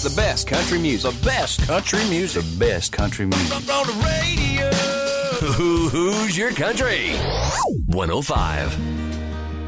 The best country music. The best country music. The best country music. On the radio. Who's your country? 105